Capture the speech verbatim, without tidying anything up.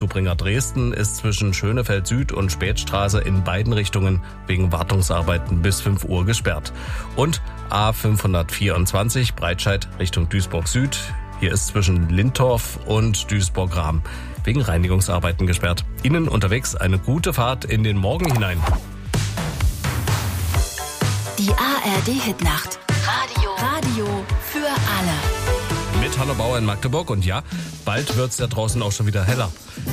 Leistungsbringer Dresden ist zwischen Schönefeld Süd und Spätstraße in beiden Richtungen wegen Wartungsarbeiten bis fünf Uhr gesperrt. Und A fünfhundertvierundzwanzig Breitscheid Richtung Duisburg Süd. Hier ist zwischen Lintorf und Duisburg-Rahm wegen Reinigungsarbeiten gesperrt. Ihnen unterwegs eine gute Fahrt in den Morgen hinein. Die A R D-Hitnacht. Radio. Radio für alle. Mit Hanno Bauer in Magdeburg. Und ja, bald wird's ja draußen auch schon wieder heller.